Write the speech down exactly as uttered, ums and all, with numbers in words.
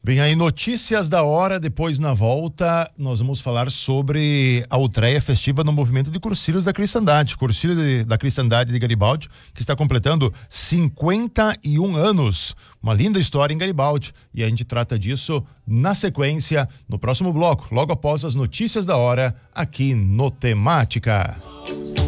Vem aí notícias da hora, depois na volta nós vamos falar sobre a Ultreia festiva no movimento de Cursilhos da Cristandade, Cursilho de, da Cristandade de Garibaldi, que está completando cinquenta e um anos, uma linda história em Garibaldi, e a gente trata disso na sequência, no próximo bloco, logo após as notícias da hora, aqui no Temática.